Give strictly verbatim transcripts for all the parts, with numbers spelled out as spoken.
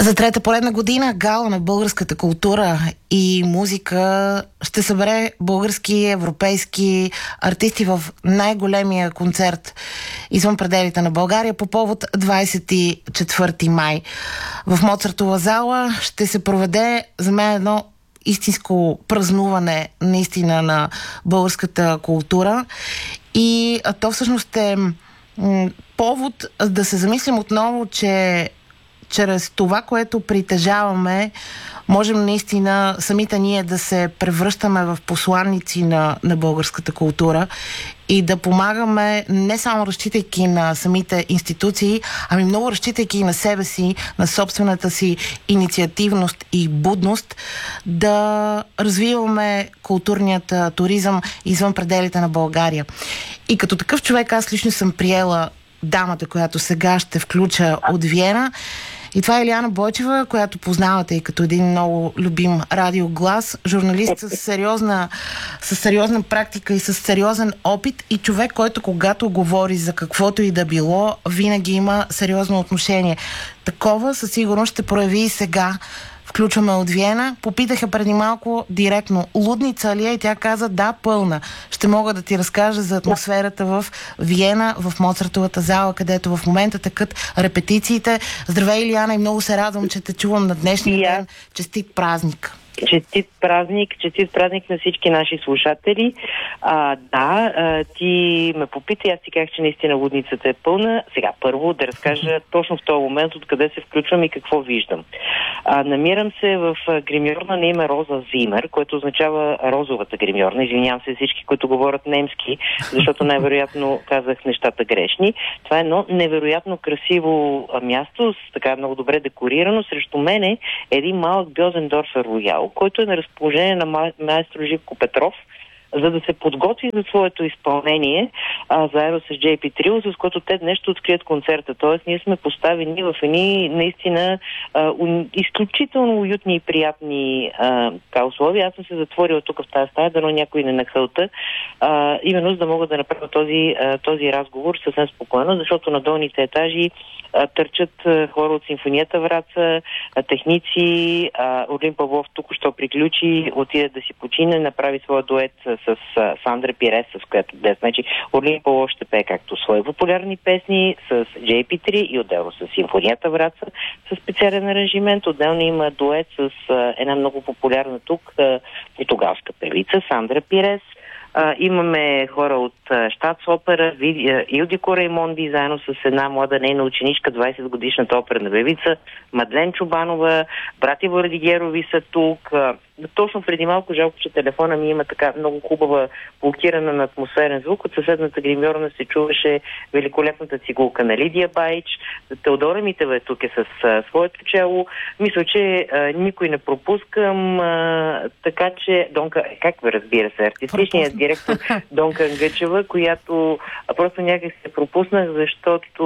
За трета поредна година гала на българската култура и музика ще събере български, европейски артисти в най-големия концерт извън пределите на България по повод двадесет и четвърти май. В Моцартова зала ще се проведе за мен едно истинско празнуване наистина на българската култура и то всъщност е м- повод да се замислим отново, че чрез това, което притежаваме, можем наистина самите ние да се превръщаме в посланници на, на българската култура и да помагаме не само разчитайки на самите институции, ами много разчитайки и на себе си, на собствената си инициативност и будност, да развиваме културният туризъм извън пределите на България. И като такъв човек аз лично съм приела дамата, която сега ще включа от Виена. И това е Илияна Бойчева, която познавате и като един много любим радиоглас, журналист с сериозна, с сериозна практика и с сериозен опит и човек, който когато говори за каквото и да било, винаги има сериозно отношение. Такова със сигурност ще прояви и сега. Включваме от Виена. Попитаха преди малко директно, лудница ли е? И тя каза, да, пълна. Ще мога да ти разкажа за атмосферата в Виена, в Моцартовата зала, където в момента текат репетициите. Здравей, Илияна, и много се радвам, че те чувам на днешния yeah. ден. Честит празник! Честит празник, честит празник на всички наши слушатели. А, да, а, ти ме попита и аз ти казах, че наистина лудницата е пълна. Сега първо да разкажа точно в този момент откъде се включвам и какво виждам. А, намирам се в гримьорна на име Роза Зимер, което означава розовата гримьорна. Извинявам се всички, които говорят немски, защото най-вероятно казах нещата грешни. Това е едно невероятно красиво място, с така много добре декорирано. Срещу мене е един малък Бьозендорфер Роял, който е на разположение на маестро Живко Петров, за да се подготви за своето изпълнение а, заедно с Джей Пи Trio, с което те днес ще открият концерта. Тоест, ние сме поставени в едни наистина а, у, изключително уютни и приятни а, така, условия. Аз съм се затворила тук в тази стая, дано някой не нахълта, а, именно за да мога да направя този, а, този разговор съвсем спокойно, защото на долните етажи а, търчат а, хора от Симфонията Враца, а, техници, а, Орлин Павлов тук що приключи, отиде да си почине, направи своя дует с Сандра Пирес, с която днес, значи, Орлин Павлов ще пее както свои популярни песни с Джей Пи Три и отделно с Симфонията Враца, с специален аранжимент. Отделно има дует с а, една много популярна тук а, португалска певица Сандра Пирес. Uh, имаме хора от uh, Щатс-опера, Илдико Раймонди, заедно с една млада нейна ученичка, двадесет годишната оперна певица, Мадлен Чубанова, бративо Радигерови са тук. Uh, точно преди малко, жалко, че телефона ми има така много хубава блокирана на атмосферен звук. От съседната гримьорна се чуваше великолепната цигулка на Лидия Байч. Теодора Митева е тук е с uh, своето чело. Мисля, че uh, никой не пропускам, uh, така че Донка, как ви разбира се, артистичният директор Донка Ангъчева, която а, просто някак се пропуснах, защото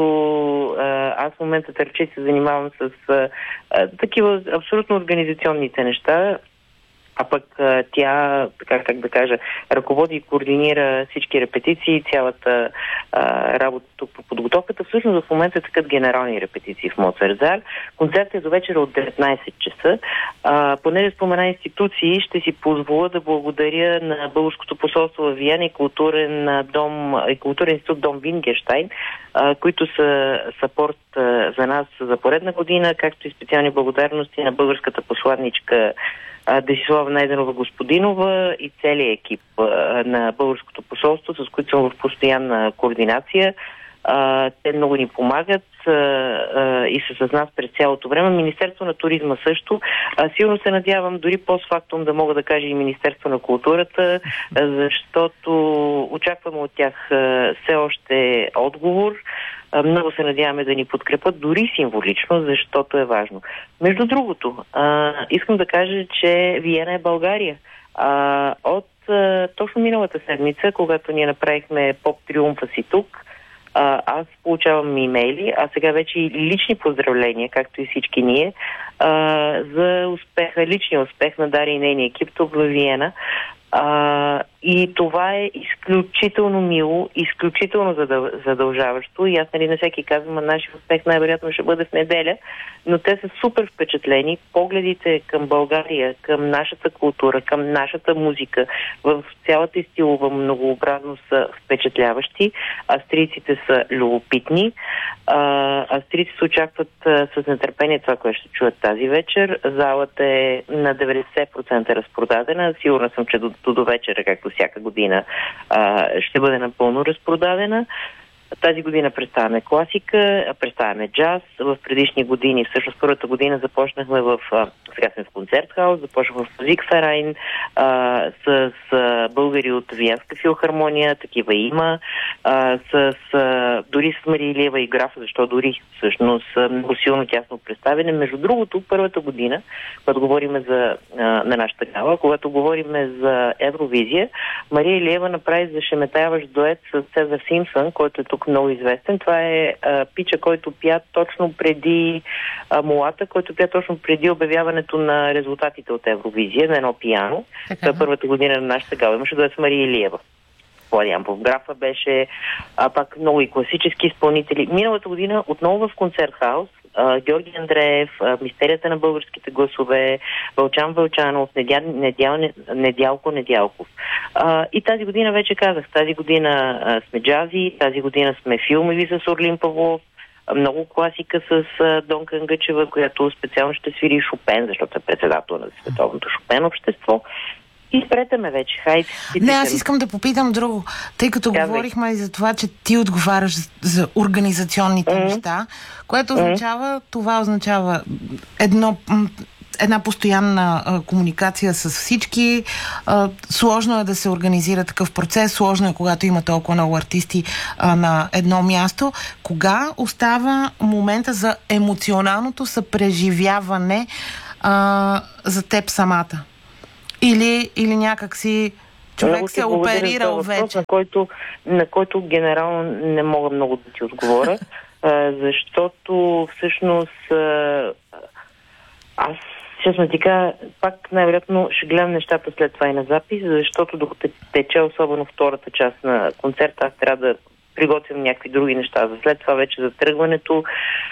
а, аз в момента търче се занимавам с а, а, такива абсолютно организационните неща. А пък а, тя, така как да кажа, ръководи и координира всички репетиции, цялата а, работа тук по подготовката. Всъщност в момента такът генерални репетиции в Моцарт-зал. Концертът е до вечера от деветнадесет часа. А, понеже спомена институции, ще си позволя да благодаря на Българското посолство в Виена и културен дом, и културен институт Дом Вингенщайн, а, които са сапорт а, за нас за поредна година, както и специални благодарности на българската посланничка Десислава Найденова Господинова и целият екип а, на Българското посолство, с които съм в постоянна координация. А, те много ни помагат а, а, и са с нас през цялото време. Министерство на туризма също. А, силно се надявам дори постфактум да мога да кажа и Министерство на културата, а, защото очакваме от тях а, все още отговор. А, много се надяваме да ни подкрепят, дори символично, защото е важно. Между другото, а, искам да кажа, че Виена е България. А, от а, точно миналата седмица, когато ние направихме поп-триумфа си тук, а, аз получавам имейли, а сега вече и лични поздравления, както и всички ние, а, за успеха, личния успех на Дария и нейния екип тук в Виена. А, и това е изключително мило, изключително задъл... задължаващо. И аз, нали, на всеки казвам, а нашия успех най-вероятно ще бъде в неделя, но те са супер впечатлени. Погледите към България, към нашата култура, към нашата музика, в цялата и стилова многообразност са впечатляващи. Австрийците са любопитни. А, австрийците се очакват а, с нетърпение това, което ще чуят тази вечер. Залата е на деветдесет процента разпродадена. Сигурна съм, че до, до, до вечера, както всяка година, а, ще бъде напълно разпродадена. Тази година представяме класика, представяме джаз. В предишни години, всъщност първата година започнахме в, сега сме в Концертхаус, започнахме в Музикферайн с, с българи от Виенска филхармония, такива има, а, с, с дори с Мария Илиева и Графа, защо дори всъщност много силно тясно представяне. Между другото, първата година, когато говорим за, а, на нашата гала, когато говорим за Евровизия, Мария Илиева направи зашеметяващ дует с Цезар Симпсън, който е тук много известен. Това е а, пича, който пя точно преди а, Мулата, който пя точно преди обявяването на резултатите от Евровизия на едно пиано. Това е първата година на нашата гала. Имаше да е с Мария Илиева. Владян Графа беше, а пак много и класически изпълнители. Миналата година отново в Концертхаус Uh, Георги Андреев, uh, Мистерията на българските гласове, Вълчан Вълчанов, Недя... Недял... Недялко Недялков. Uh, и тази година вече казах, тази година uh, сме джази, тази година сме филмови с Орлин Павлов, uh, много класика с uh, Донка Ангъчева, която специално ще свири Шопен, защото е председател на Световното Шопен общество. И спрете ме вече, хайде. Не, аз искам да попитам друго. Тъй като Казвай. говорихме и за това, че ти отговаряш за организационните mm-hmm. неща, което означава, mm-hmm. това означава едно, една постоянна а, комуникация с всички. А, сложно е да се организира такъв процес, сложно е, когато има толкова много артисти а, на едно място. Кога остава момента за емоционалното съпреживяване а, за теб самата? Или, или някак си човек много се оперирал вече? На който, на който генерално не мога много да ти отговоря, а, защото всъщност а, аз, честно ти кажа, пак най-вероятно ще гледам нещата след това и на запис, защото докато тече особено втората част на концерта, аз трябва да приготвям някакви други неща. За след това вече за тръгването.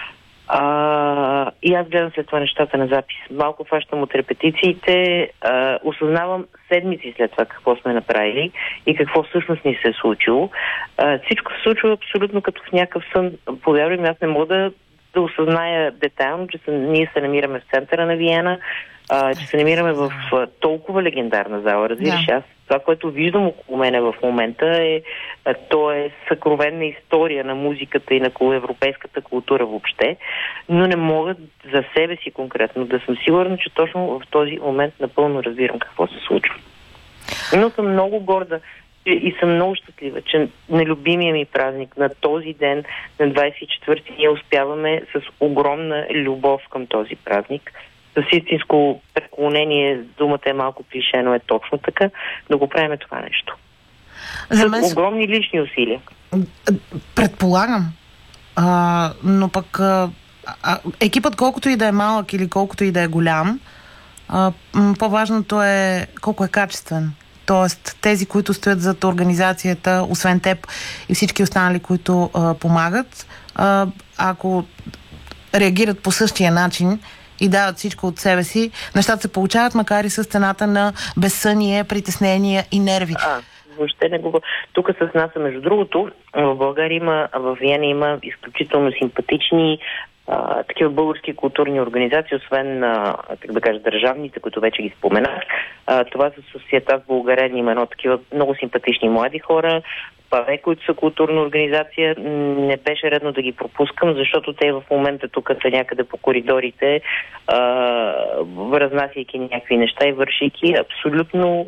А, и аз гледам след това нещата на запис. Малко фащам от репетициите, а, осъзнавам седмици след това какво сме направили и какво всъщност ни се е случило. А, всичко се случва абсолютно като в някакъв сън. Повярвам, аз не мога да, да осъзная детайлно, че са, ние се намираме в центъра на Виена, а, че се намираме в а, толкова легендарна зала. Разбираш, да. Аз това, което виждам около мене в момента е, а, то е съкровенна история на музиката и на европейската култура въобще, но не мога за себе си конкретно да съм сигурна, че точно в този момент напълно разбирам какво се случва. Но съм много горда и съм много щастлива, че на любимия ми празник, на този ден, на двадесет и четвърти, ние успяваме с огромна любов към този празник, с истинско преклонение, думата е малко клише, но е точно така, да го правим това нещо. За мен... С огромни лични усилия. Предполагам. А, но пък а, а, екипът, колкото и да е малък или колкото и да е голям, а, по-важното е колко е качествен. Тоест, тези, които стоят зад организацията, освен теб и всички останали, които а, помагат, а, ако реагират по същия начин и дават всичко от себе си, нещата се получават, макар и с цената на безсъние, притеснения и нерви. А, въобще не го... Тук с нас, между другото, в България има, в Виена има изключително симпатични а, такива български културни организации, освен, а, как да кажа, държавните, които вече ги споменах. А, това са Societas Bulgaren, има едно такива много симпатични млади хора, ПАВЕ, които са културна организация. Не беше редно да ги пропускам, защото те в момента тук са някъде по коридорите, а, разнасяйки някакви неща и вършики абсолютно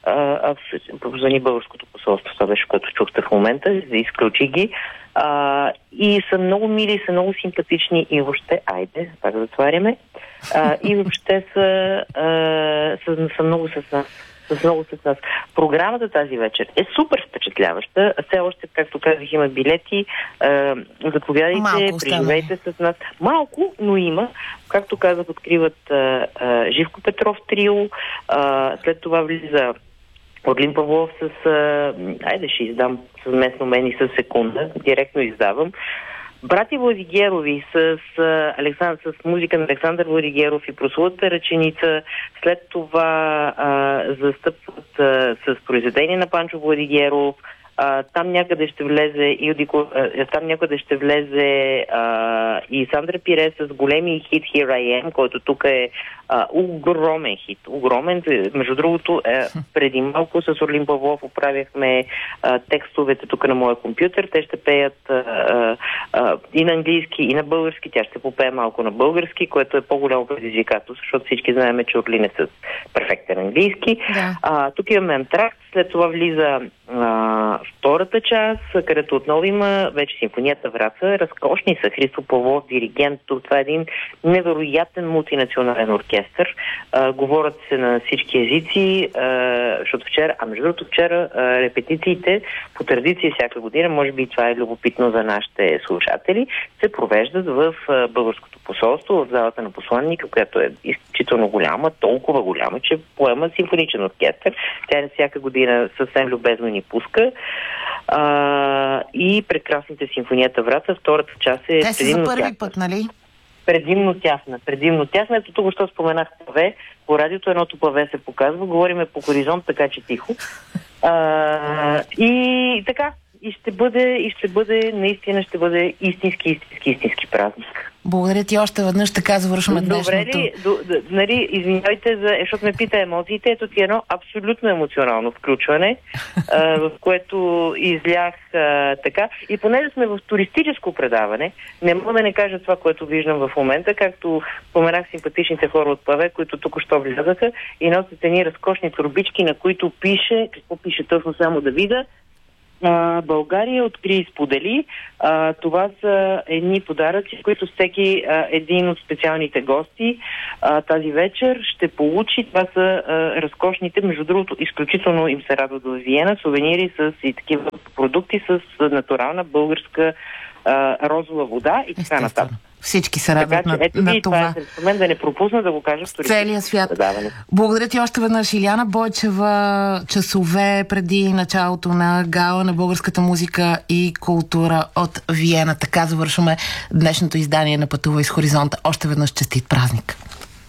за ни българското посолство. Това беше, което чухте в момента, изключи ги. А, и са много мили, са много симпатични и въобще, айде, пак затваряме, а, и въобще са, а, са, са много с нас. С много с нас. Програмата тази вечер е супер впечатляваща. Все още, както казах, има билети. А, заповядайте, преживейте с нас. Малко, но има. Както казах, откриват а, а, Живко Петров трио. А, след това влиза Орлин Павлов с... А, айде ще издам съвместно мен и с секунда. Директно издавам. Братя Владигерови с, Александър, с музика на Александър Владигеров и прословутата ръченица. След това а, застъпват а, с произведение на Панчо Владигеров. А, там някъде ще влезе и там някъде ще влезе а, и Сандра Пире с големи хит Here I Am, който тук е а, огромен хит. Огромен. Между другото, е, преди малко с Орлин Павлов оправяхме а, текстовете тук на моя компютър. Те ще пеят а, а, и на английски, и на български. Тя ще попее малко на български, което е по-голямо предизвикателство, защото всички знаем, че Орлин е с перфектен английски. Да. А, тук имаме антракт, след това влиза а, втората част, където отново има вече симфонията Враца. Разкошни са. Христо Павлов, диригент. Това е един невероятен мултинационален оркестър. А, говорят се на всички езици, а, защото вчера, а между другото вчера а, репетициите по традиция всяка година, може би това е любопитно за нашите слушатели, се провеждат в а, българското посолство, в залата на посланника, която е изключително голяма, толкова голяма, че поема симфоничен оркестър. Тя е всяка година съвсем любезно ни пуска. А, и прекрасните симфонията Враца. Втората част е... Те са за първи тясна. Път, нали? Предимно тясна. Предимно тясна. Ето тук, що споменах паве. По радиото едното паве се показва. Говориме по хоризонт, така че тихо. А, и така. И ще бъде, и ще бъде, наистина ще бъде истински, истински, истински празник. Благодаря ти още веднъж, така завършваме днешното. Добре ли, до, до, нали, извинявайте, за, защото ме пита емоциите, ето ти едно абсолютно емоционално включване, а, в което излях а, така. И понеже сме в туристическо предаване, не мога да не кажа това, което виждам в момента, както споменах симпатичните хора от Паве, които току-що влязаха и носят едни разкошни турбички, на които пише, какво пише точно, само да видя, Uh, България откри и сподели. Uh, това са едни подаръци, които всеки uh, един от специалните гости uh, тази вечер ще получи. Това са uh, разкошните, между другото, изключително им се радват в Виена, сувенири с и такива продукти с натурална българска uh, розова вода и така нататък. Всички се радват така, на, ето, на това. Това е мен да не пропусна да го кажа в целия свят. Предаване. Благодаря ти още веднъж, Иляна Бойчева. Часове преди началото на гала на българската музика и култура от Виена. Така завършваме днешното издание на Пътувай с хоризонта. Още веднъж честит празник!